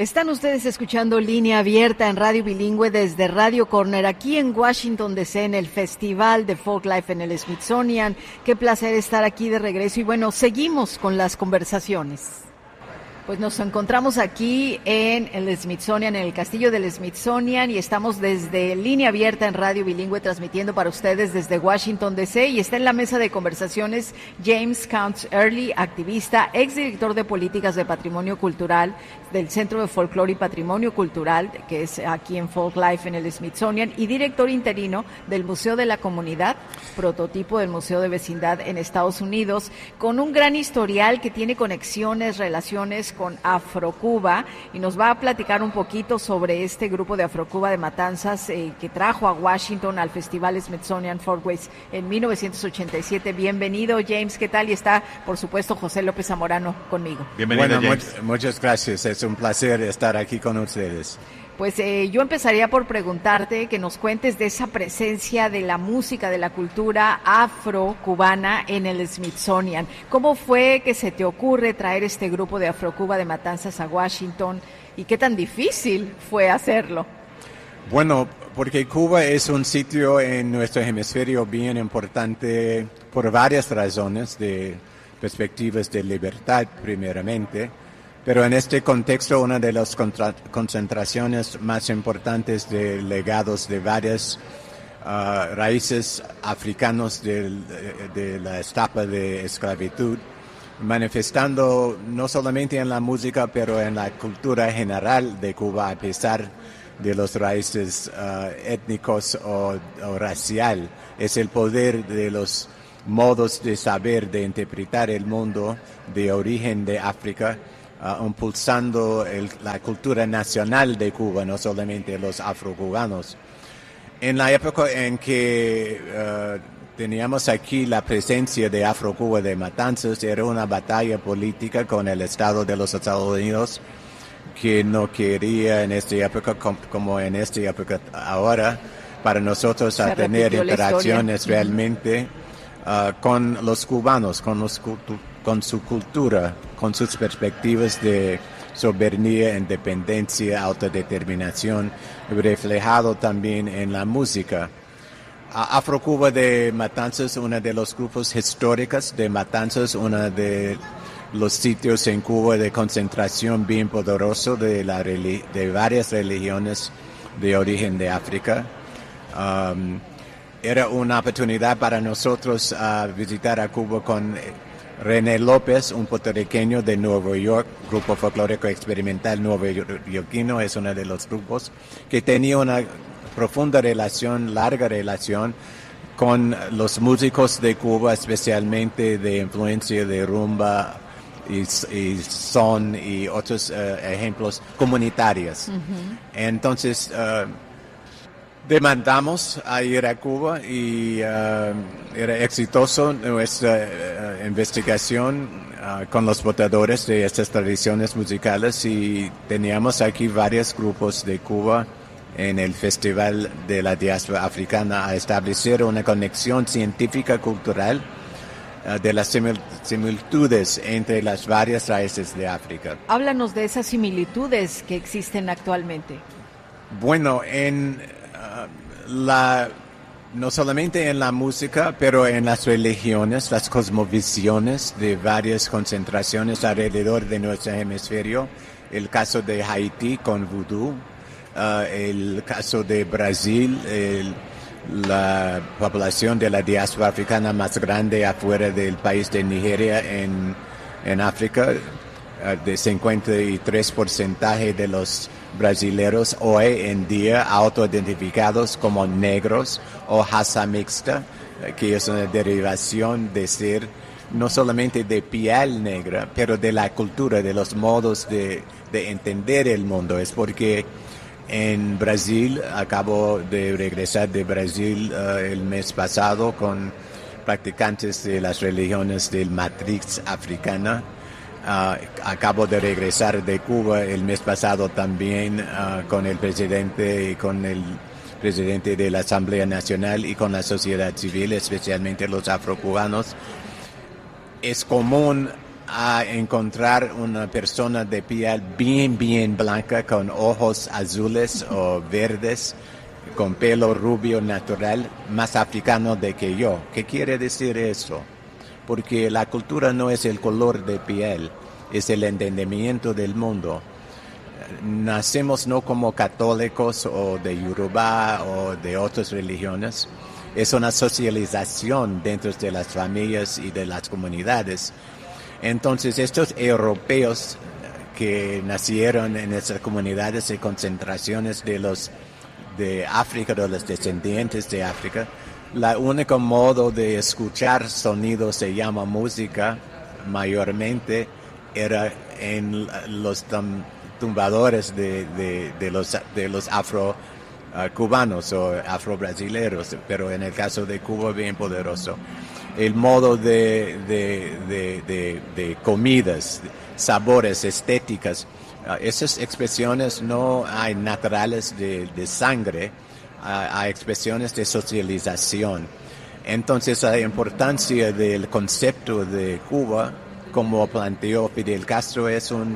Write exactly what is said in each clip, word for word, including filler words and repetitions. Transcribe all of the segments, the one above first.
Están ustedes escuchando Línea Abierta en Radio Bilingüe desde Radio Corner, aquí en Washington, D C, en el Festival de Folklife en el Smithsonian. Qué placer estar aquí de regreso y bueno, seguimos con las conversaciones. Pues nos encontramos aquí en el Smithsonian, en el castillo del Smithsonian, y estamos desde Línea Abierta en Radio Bilingüe transmitiendo para ustedes desde Washington, D C, y está en la mesa de conversaciones James Counts Early, activista, exdirector de políticas de patrimonio cultural del Centro de Folclore y Patrimonio Cultural, que es aquí en Folklife en el Smithsonian, y director interino del Museo de la Comunidad, prototipo del Museo de Vecindad en Estados Unidos, con un gran historial que tiene conexiones, relaciones con Afrocuba, y nos va a platicar un poquito sobre este grupo de Afrocuba de Matanzas eh, que trajo a Washington al Festival Smithsonian Folkways en mil novecientos ochenta y siete. Bienvenido, James, ¿qué tal? Y está, por supuesto, José López Zamorano conmigo. Bienvenido, bueno, James. Mu- muchas gracias, es un placer estar aquí con ustedes. Pues eh, yo empezaría por preguntarte que nos cuentes de esa presencia de la música, de la cultura afro-cubana en el Smithsonian. ¿Cómo fue que se te ocurre traer este grupo de Afrocuba de Matanzas a Washington y qué tan difícil fue hacerlo? Bueno, porque Cuba es un sitio en nuestro hemisferio bien importante por varias razones, de perspectivas de libertad primeramente. Pero en este contexto, una de las contra- concentraciones más importantes de legados de varias uh, raíces africanos de, de, de la etapa de esclavitud, manifestando no solamente en la música, pero en la cultura general de Cuba, a pesar de los raíces uh, étnicos o, o racial. Es el poder de los modos de saber, de interpretar el mundo de origen de África, Uh, impulsando el, la cultura nacional de Cuba, no solamente los afrocubanos. En la época en que uh, teníamos aquí la presencia de Afrocuba de Matanzas, era una batalla política con el Estado de los Estados Unidos, que no quería en esta época, com, como en esta época ahora, para nosotros a tener interacciones realmente uh, con los cubanos, con los cultu- con su cultura, con sus perspectivas de soberanía, independencia, autodeterminación, reflejado también en la música. Afrocuba de Matanzas, uno de los grupos históricos de Matanzas, uno de los sitios en Cuba de concentración bien poderoso de, la, de varias religiones de origen de África. Um, era una oportunidad para nosotros uh, visitar a Cuba con René López, un puertorriqueño de Nueva York, grupo folclórico experimental nuevoyorquino, es uno de los grupos que tenía una profunda relación, larga relación con los músicos de Cuba, especialmente de influencia de rumba y, y son y otros uh, ejemplos comunitarios. Uh-huh. Entonces, uh, demandamos a ir a Cuba y uh, era exitoso nuestra uh, investigación uh, con los portadores de estas tradiciones musicales y teníamos aquí varios grupos de Cuba en el Festival de la Diáspora Africana a establecer una conexión científica cultural uh, de las simil- similitudes entre las varias raíces de África. Háblanos de esas similitudes que existen actualmente. Bueno, en La, no solamente en la música, pero en las religiones, las cosmovisiones de varias concentraciones alrededor de nuestro hemisferio. El caso de Haití con vudú, uh, el caso de Brasil, el, la población de la diáspora africana más grande afuera del país de Nigeria en, en África, uh, de cincuenta y tres por ciento de los brasileros hoy en día autoidentificados como negros o raza mixta, que es una derivación de ser no solamente de piel negra, pero de la cultura, de los modos de, de entender el mundo. Es porque en Brasil, acabo de regresar de Brasil uh, el mes pasado con practicantes de las religiones del matriz africana. Uh, acabo de regresar de Cuba el mes pasado también uh, con el presidente y con el presidente de la Asamblea Nacional y con la sociedad civil, especialmente los afrocubanos. Es común a encontrar una persona de piel bien, bien blanca, con ojos azules o verdes, con pelo rubio natural, más africano de que yo. ¿Qué quiere decir eso? Porque la cultura no es el color de piel, es el entendimiento del mundo. Nacemos no como católicos o de Yoruba o de otras religiones. Es una socialización dentro de las familias y de las comunidades. Entonces, estos europeos que nacieron en esas comunidades y concentraciones de los de África, de los descendientes de África, la único modo de escuchar sonidos se llama música, mayormente era en los tam, tumbadores de, de, de los de los afro uh, cubanos o afro-brasileros, pero en el caso de Cuba bien poderoso. El modo de, de, de, de, de comidas, sabores, estéticas, uh, esas expresiones no hay naturales de, de sangre, uh, hay expresiones de socialización. Entonces la importancia del concepto de Cuba, como planteó Fidel Castro, es un,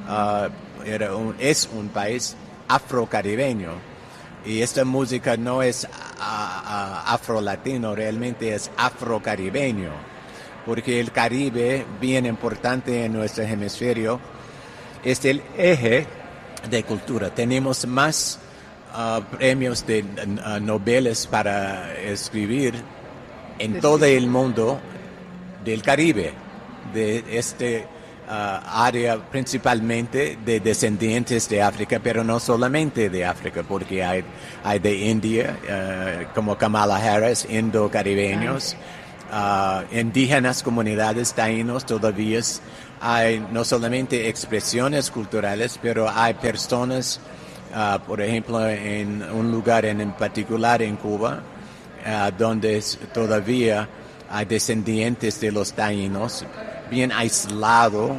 uh, era un, es un país afrocaribeño. Y esta música no es uh, uh, afro-latino, realmente es afro-caribeño, porque el Caribe, bien importante en nuestro hemisferio, es el eje de cultura. Tenemos más uh, premios de uh, noveles para escribir en todo el mundo del Caribe, de este uh, área principalmente de descendientes de África, pero no solamente de África, porque hay, hay de India, uh, como Kamala Harris, indo-caribeños, uh, indígenas, comunidades taínos, todavía hay no solamente expresiones culturales, pero hay personas, uh, por ejemplo, en un lugar en, en particular en Cuba, uh, donde todavía hay descendientes de los taínos, bien aislado,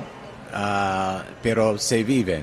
uh, pero se viven.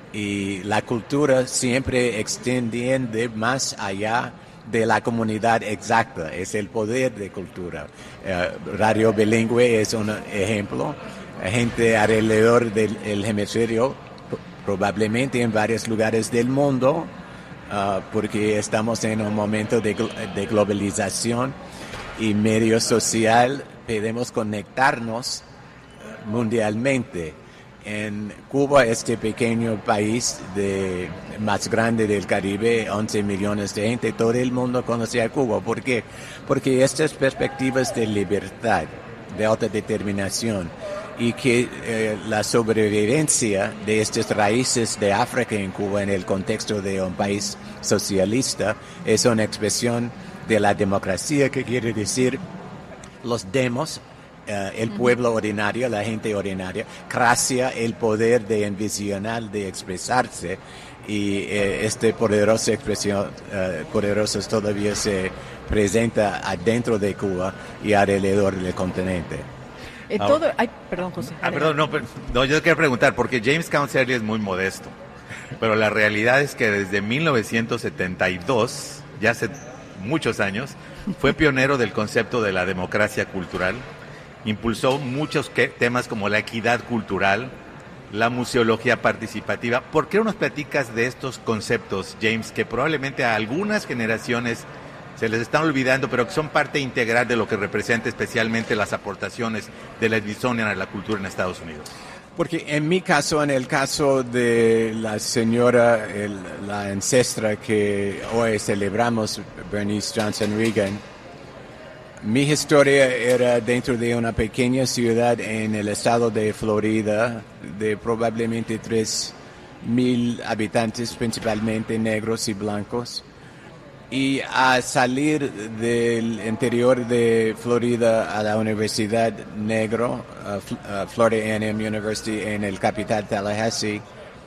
Y la cultura siempre extiende más allá de la comunidad exacta, es el poder de cultura. Uh, Radio Bilingüe es un ejemplo. Gente alrededor del el hemisferio, probablemente en varios lugares del mundo, uh, porque estamos en un momento de, de globalización y medio social, podemos conectarnos mundialmente. En Cuba, este pequeño país de, más grande del Caribe, once millones de gente, todo el mundo conoce a Cuba. ¿Por qué? Porque estas perspectivas de libertad, de autodeterminación, y que eh, la sobrevivencia de estas raíces de África en Cuba en el contexto de un país socialista es una expresión de la democracia, que quiere decir los demos, uh, el pueblo ordinario, la gente ordinaria, gracia, el poder de envisionar, de expresarse, y eh, este poderosa expresión, uh, poderoso todavía se presenta adentro de Cuba y alrededor del continente. Eh, todo, ay, perdón, José. Ah, perdón, no, no, yo quería preguntar, porque James Counts Early es muy modesto, pero la realidad es que desde mil novecientos setenta y dos, ya hace muchos años, fue pionero del concepto de la democracia cultural, impulsó muchos que, temas como la equidad cultural, la museología participativa. ¿Por qué no nos platicas de estos conceptos, James, que probablemente a algunas generaciones se les están olvidando, pero que son parte integral de lo que representa especialmente las aportaciones de la Smithsonian a la cultura en Estados Unidos? Porque en mi caso, en el caso de la señora, el, la ancestra que hoy celebramos, Bernice Johnson Reagan, mi historia era dentro de una pequeña ciudad en el estado de Florida, de probablemente tres mil habitantes, principalmente negros y blancos. Y a salir del interior de Florida a la Universidad Negro, uh, Florida A and M University en el capital Tallahassee,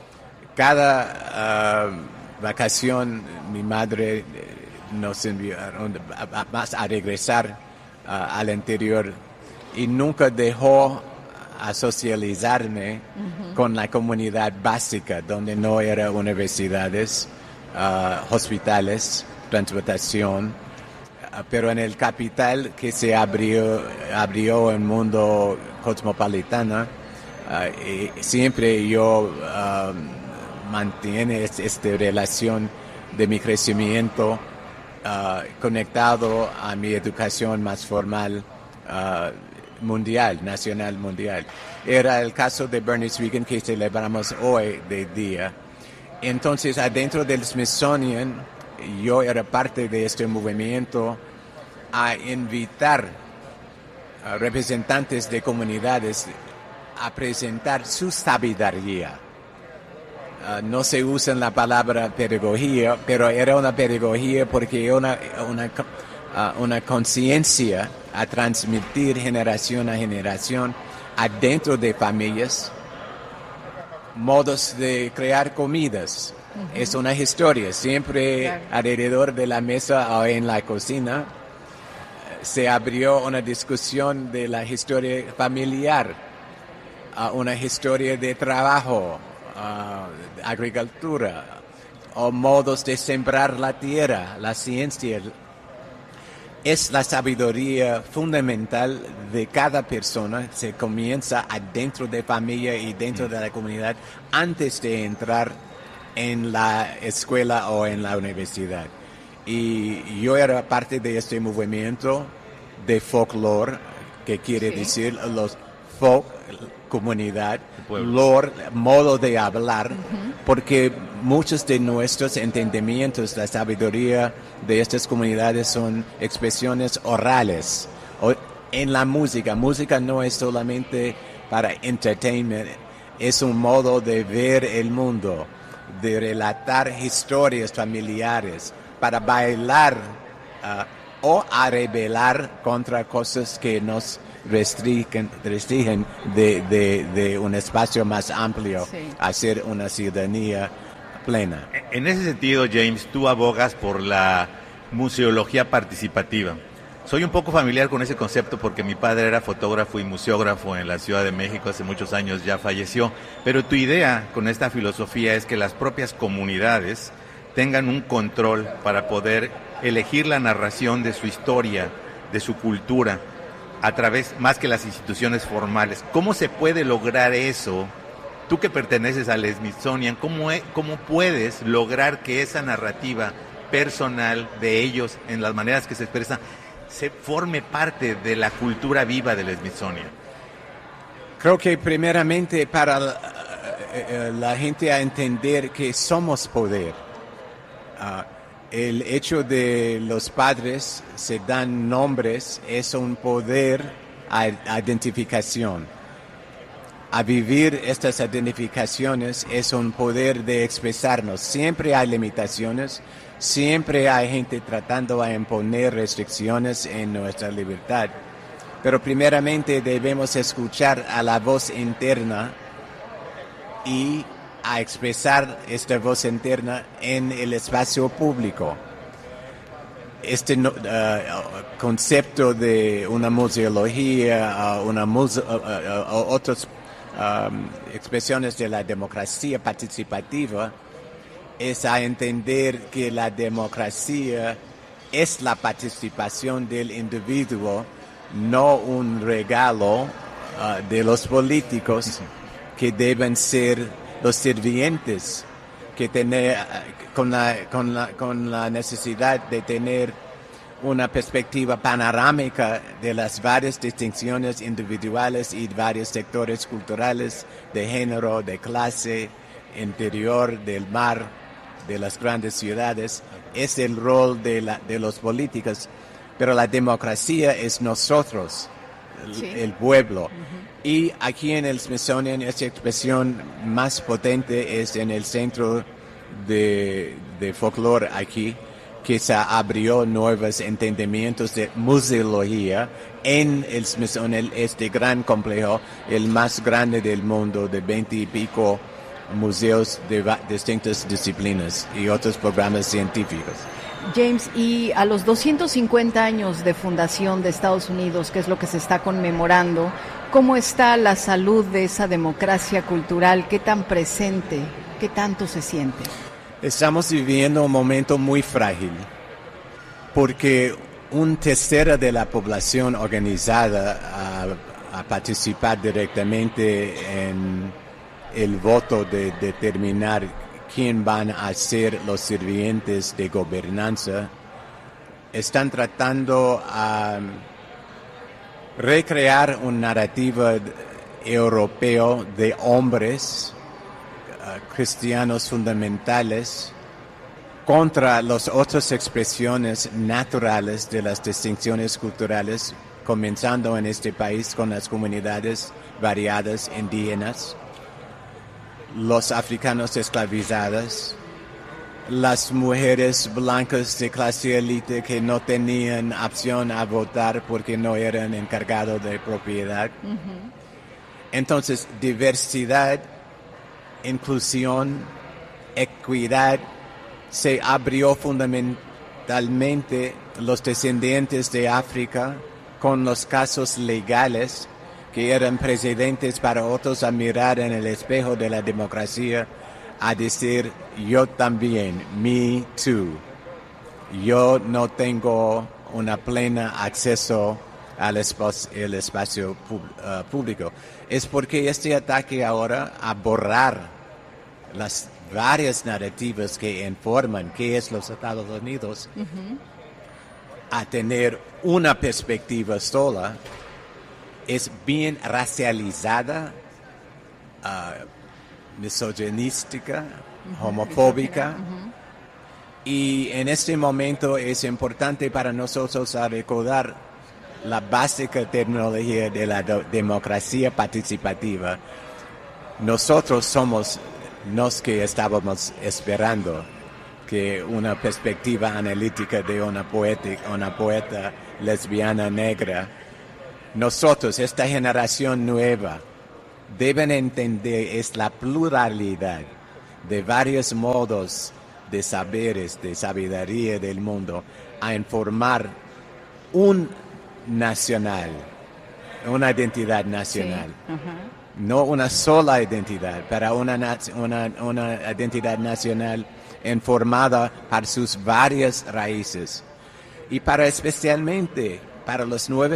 cada uh, vacación mi madre nos envió a, a, a, a regresar uh, al interior y nunca dejó a socializarme uh-huh. con la comunidad básica, donde no eran universidades, uh, hospitales, transportación, pero en el capital que se abrió, abrió el mundo cosmopolitano, uh, siempre yo uh, mantengo esta relación de mi crecimiento uh, conectado a mi educación más formal uh, mundial, nacional mundial. Era el caso de Bernice Regan que celebramos hoy de día. Entonces, adentro del Smithsonian, yo era parte de este movimiento a invitar a representantes de comunidades a presentar su sabiduría. Uh, no se usa la palabra pedagogía, pero era una pedagogía porque era una, una, uh, una conciencia a transmitir generación a generación adentro de familias, modos de crear comidas. Uh-huh. Es una historia, siempre claro. Alrededor de la mesa o en la cocina se abrió una discusión de la historia familiar, uh, una historia de trabajo, uh, agricultura, o modos de sembrar la tierra, la ciencia. Es la sabiduría fundamental de cada persona, se comienza adentro de familia y dentro de la comunidad antes de entrar en la escuela o en la universidad. Y yo era parte de este movimiento de folklore, que quiere sí. decir los folk, comunidad, lore, modo de hablar, uh-huh. porque muchos de nuestros entendimientos, la sabiduría de estas comunidades son expresiones orales. O en la música, música no es solamente para entertainment, es un modo de ver el mundo, de relatar historias familiares, para bailar uh, o a rebelar contra cosas que nos restringen, restringen de, de, de un espacio más amplio, sí. a ser una ciudadanía plena. En ese sentido, James, tú abogas por la museología participativa. Soy un poco familiar con ese concepto porque mi padre era fotógrafo y museógrafo en la Ciudad de México, hace muchos años ya falleció, pero tu idea con esta filosofía es que las propias comunidades tengan un control para poder elegir la narración de su historia, de su cultura, a través, más que las instituciones formales. ¿Cómo se puede lograr eso? Tú que perteneces al Smithsonian, ¿cómo, es, ¿cómo puedes lograr que esa narrativa personal de ellos, en las maneras que se expresan, se forme parte de la cultura viva del Smithsonian? Creo que primeramente para la, la gente a entender que somos poder. Uh, el hecho de los padres se dan nombres es un poder a, a identificación. A vivir estas identificaciones es un poder de expresarnos. Siempre hay limitaciones, siempre hay gente tratando de imponer restricciones en nuestra libertad. Pero primeramente debemos escuchar a la voz interna y a expresar esta voz interna en el espacio público. Este uh, concepto de una museología, uh, una muse- uh, uh, uh, otras um, expresiones de la democracia participativa es a entender que la democracia es la participación del individuo, no un regalo uh, de los políticos que deben ser los sirvientes, que tener con la, con la, con la necesidad de tener una perspectiva panorámica de las varias distinciones individuales y varios sectores culturales, de género, de clase, interior, del mar, de las grandes ciudades. Es el rol de, la, de los políticos, pero la democracia es nosotros, sí. el, el pueblo. Uh-huh. Y aquí en el Smithsonian esta expresión más potente es en el centro de, de folclore aquí, que se abrió nuevos entendimientos de museología en el Smithsonian, este gran complejo, el más grande del mundo, de veinte y pico museos de va- distintas disciplinas y otros programas científicos. James, y a los doscientos cincuenta años de fundación de Estados Unidos, que es lo que se está conmemorando, ¿cómo está la salud de esa democracia cultural? ¿Qué tan presente? ¿Qué tanto se siente? Estamos viviendo un momento muy frágil, porque un tercero de la población organizada a, a participar directamente en el voto de determinar quién van a ser los sirvientes de gobernanza, están tratando a recrear un narrativo europeo de hombres uh, cristianos fundamentales contra las otras expresiones naturales de las distinciones culturales, comenzando en este país con las comunidades variadas indígenas, los africanos esclavizados, las mujeres blancas de clase élite que no tenían opción a votar porque no eran encargados de propiedad. Uh-huh. Entonces, diversidad, inclusión, equidad, se abrió fundamentalmente los descendientes de África con los casos legales que eran precedentes para otros a mirar en el espejo de la democracia, a decir, yo también, me too. Yo no tengo una plena acceso al espacio, el espacio pub, uh, público. Es porque este ataque ahora a borrar las varias narrativas que informan qué es los Estados Unidos, uh-huh, a tener una perspectiva sola, es bien racializada, uh, misoginística, uh-huh, homofóbica, uh-huh. Y en este momento es importante para nosotros recordar la básica terminología de la do- democracia participativa. Nosotros somos los que estábamos esperando que una perspectiva analítica de una poeta, una poeta lesbiana negra. Nosotros, esta generación nueva, deben entender es la pluralidad de varios modos de saberes, de sabiduría del mundo, a informar un nacional, una identidad nacional. Sí. Uh-huh. No una sola identidad, pero una, una, una identidad nacional informada por sus varias raíces. Y para especialmente para los nuevos